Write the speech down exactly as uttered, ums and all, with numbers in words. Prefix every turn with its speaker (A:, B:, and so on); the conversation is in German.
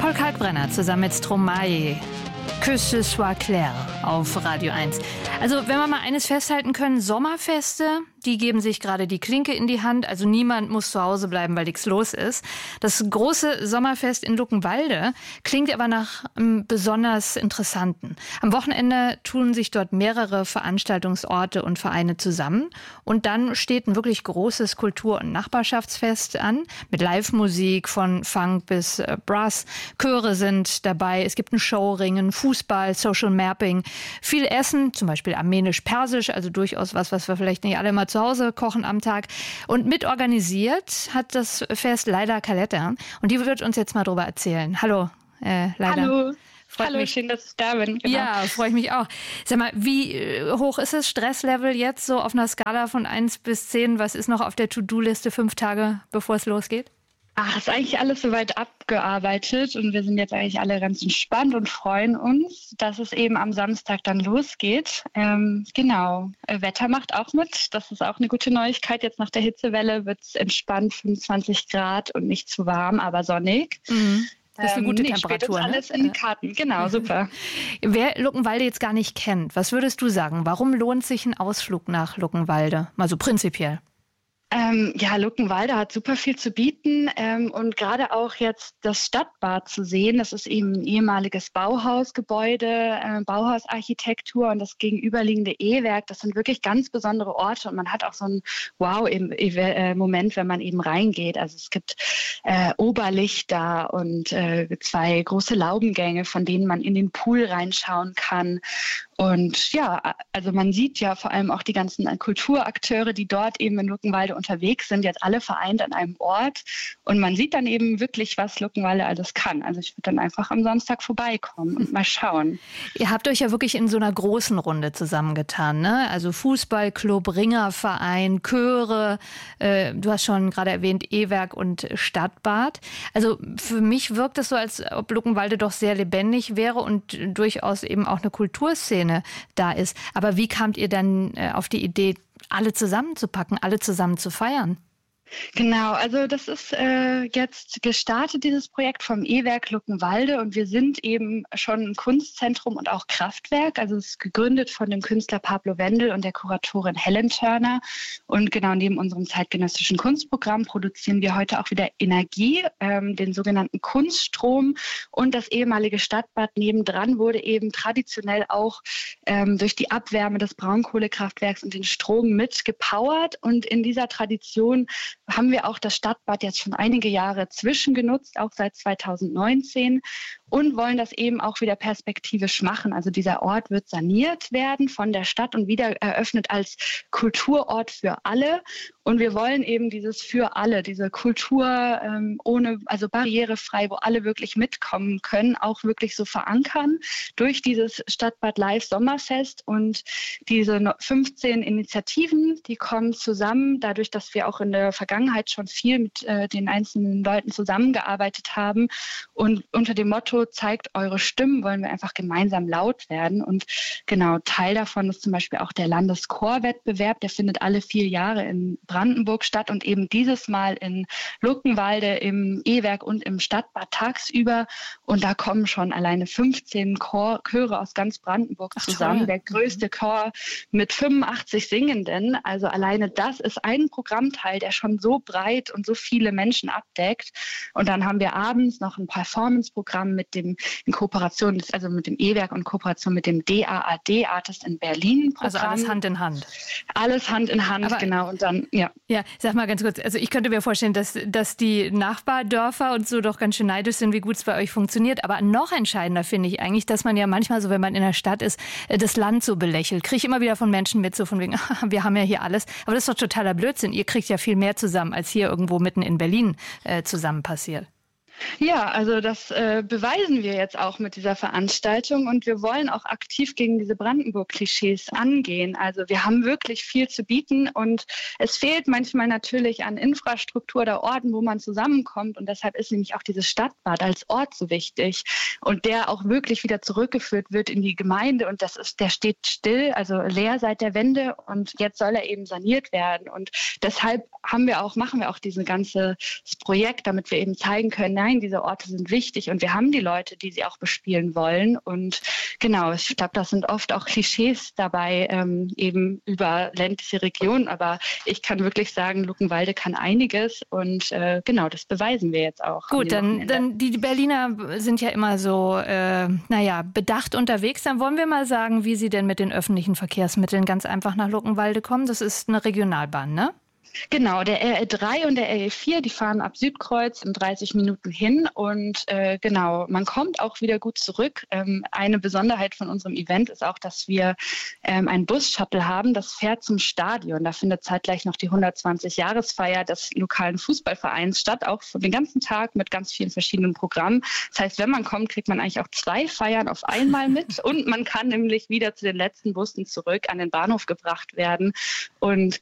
A: Paul Kalkbrenner zusammen mit Stromae. Que ce soit clair auf Radio eins. Also wenn wir mal eines festhalten können, Sommerfeste, die geben sich gerade die Klinke in die Hand. Also niemand muss zu Hause bleiben, weil nichts los ist. Das große Sommerfest in Luckenwalde klingt aber nach einem besonders interessanten. Am Wochenende tun sich dort mehrere Veranstaltungsorte und Vereine zusammen. Und dann steht ein wirklich großes Kultur- und Nachbarschaftsfest an. Mit Live-Musik von Funk bis äh, Brass. Chöre sind dabei. Es gibt ein Showringen, Fußball, Social Mapping. Viel Essen, zum Beispiel armenisch-persisch. Also durchaus was, was wir vielleicht nicht alle mal zu Hause kochen am Tag. Und mitorganisiert hat das Fest Leila Kaletta. Und die wird uns jetzt mal drüber erzählen. Hallo, äh, Leila.
B: Hallo.
A: Freut
B: Hallo,
A: mich.
B: schön, dass ich da bin. Genau.
A: Ja, freue ich mich auch. Sag mal, wie hoch ist das Stresslevel jetzt so auf einer Skala von eins bis zehn? Was ist noch auf der To-Do-Liste fünf Tage, bevor es losgeht?
B: Ach, ist eigentlich alles soweit abgearbeitet und wir sind jetzt eigentlich alle ganz entspannt und freuen uns, dass es eben am Samstag dann losgeht. Ähm, genau, Wetter macht auch mit. Das ist auch eine gute Neuigkeit. Jetzt nach der Hitzewelle wird es entspannt fünfundzwanzig Grad und nicht zu warm, aber sonnig.
A: Mhm. Das ist eine gute
B: ähm, nee,
A: Temperatur.
B: Spielt uns alles
A: ne?
B: in die Karten. Genau, super.
A: Wer Luckenwalde jetzt gar nicht kennt, was würdest du sagen? Warum lohnt sich ein Ausflug nach Luckenwalde? Mal so prinzipiell.
B: Ähm, ja, Luckenwalde hat super viel zu bieten ähm, und gerade auch jetzt das Stadtbad zu sehen, das ist eben ein ehemaliges Bauhausgebäude, äh, Bauhausarchitektur und das gegenüberliegende E-Werk, das sind wirklich ganz besondere Orte und man hat auch so einen Wow-Moment, wenn man eben reingeht. Also es gibt äh, Oberlichter und äh, zwei große Laubengänge, von denen man in den Pool reinschauen kann. Und ja, also man sieht ja vor allem auch die ganzen Kulturakteure, die dort eben in Luckenwalde unterwegs sind, jetzt alle vereint an einem Ort. Und man sieht dann eben wirklich, was Luckenwalde alles kann. Also ich würde dann einfach am Samstag vorbeikommen und mal schauen.
A: Ihr habt euch ja wirklich in so einer großen Runde zusammengetan, ne? Also Fußballclub, Ringerverein, Chöre, äh, du hast schon gerade erwähnt, E-Werk und Stadtbad. Also für mich wirkt es so, als ob Luckenwalde doch sehr lebendig wäre und durchaus eben auch eine Kulturszene da ist. Aber wie kamt ihr dann äh, auf die Idee, alle zusammenzupacken, alle zusammen zu feiern?
B: Genau, also das ist äh, jetzt gestartet, dieses Projekt vom E-Werk Luckenwalde und wir sind eben schon ein Kunstzentrum und auch Kraftwerk, also es ist gegründet von dem Künstler Pablo Wendel und der Kuratorin Helen Turner und genau neben unserem zeitgenössischen Kunstprogramm produzieren wir heute auch wieder Energie, ähm, den sogenannten Kunststrom und das ehemalige Stadtbad nebendran wurde eben traditionell auch ähm, durch die Abwärme des Braunkohlekraftwerks und den Strom mit gepowert und in dieser Tradition haben wir auch das Stadtbad jetzt schon einige Jahre zwischengenutzt, auch seit zweitausendneunzehn und wollen das eben auch wieder perspektivisch machen. Also dieser Ort wird saniert werden von der Stadt und wieder eröffnet als Kulturort für alle. Und wir wollen eben dieses für alle, diese Kultur ähm, ohne, also barrierefrei, wo alle wirklich mitkommen können, auch wirklich so verankern durch dieses Stadtbad Live Sommerfest und diese fünfzehn Initiativen, die kommen zusammen, dadurch, dass wir auch in der Vergangenheit schon viel mit äh, den einzelnen Leuten zusammengearbeitet haben und unter dem Motto zeigt eure Stimmen, wollen wir einfach gemeinsam laut werden und genau, Teil davon ist zum Beispiel auch der Landeschorwettbewerb, der findet alle vier Jahre in Brandenburg statt und eben dieses Mal in Luckenwalde im E-Werk und im Stadtbad tagsüber und da kommen schon alleine fünfzehn Chor, Chöre aus ganz Brandenburg
A: Ach,
B: zusammen,
A: toll.
B: der größte Chor mit fünfundachtzig Singenden, also alleine das ist ein Programmteil, der schon so breit und so viele Menschen abdeckt und dann haben wir abends noch ein Performance-Programm mit dem in Kooperation, also mit dem E-Werk und Kooperation mit dem D A A D Artist in Berlin Programm.
A: Also alles Hand in Hand.
B: Alles Hand in Hand,
A: Aber,
B: genau. Und dann, ja.
A: Ja, sag mal ganz kurz, also ich könnte mir vorstellen, dass, dass die Nachbardörfer und so doch ganz schön neidisch sind, wie gut es bei euch funktioniert. Aber noch entscheidender finde ich eigentlich, dass man ja manchmal so, wenn man in der Stadt ist, das Land so belächelt. Kriege ich immer wieder von Menschen mit, so von wegen, wir haben ja hier alles. Aber das ist doch totaler Blödsinn. Ihr kriegt ja viel mehr zusammen, als hier irgendwo mitten in Berlin äh, zusammen passiert.
B: Ja, also das äh, beweisen wir jetzt auch mit dieser Veranstaltung und wir wollen auch aktiv gegen diese Brandenburg-Klischees angehen. Also wir haben wirklich viel zu bieten und es fehlt manchmal natürlich an Infrastruktur oder Orten, wo man zusammenkommt und deshalb ist nämlich auch dieses Stadtbad als Ort so wichtig und der auch wirklich wieder zurückgeführt wird in die Gemeinde und das ist, der steht still, also leer seit der Wende und jetzt soll er eben saniert werden und deshalb haben wir auch, machen wir auch dieses ganze Projekt, damit wir eben zeigen können, nein, diese Orte sind wichtig und wir haben die Leute, die sie auch bespielen wollen. Und genau, ich glaube, das sind oft auch Klischees dabei, ähm, eben über ländliche Regionen. Aber ich kann wirklich sagen, Luckenwalde kann einiges und äh, genau, das beweisen wir jetzt auch.
A: Gut, dann, dann die Berliner sind ja immer so, äh, naja, bedacht unterwegs. Dann wollen wir mal sagen, wie sie denn mit den öffentlichen Verkehrsmitteln ganz einfach nach Luckenwalde kommen. Das ist eine Regionalbahn, ne?
B: Genau, der R L drei und der R L vier, die fahren ab Südkreuz in dreißig Minuten hin und äh, genau, man kommt auch wieder gut zurück. Ähm, eine Besonderheit von unserem Event ist auch, dass wir ähm, einen Bus-Shuttle haben, das fährt zum Stadion. Da findet zeitgleich noch die hundertzwanzig-Jahresfeier des lokalen Fußballvereins statt, auch den ganzen Tag mit ganz vielen verschiedenen Programmen. Das heißt, wenn man kommt, kriegt man eigentlich auch zwei Feiern auf einmal mit und man kann nämlich wieder zu den letzten Bussen zurück an den Bahnhof gebracht werden. Und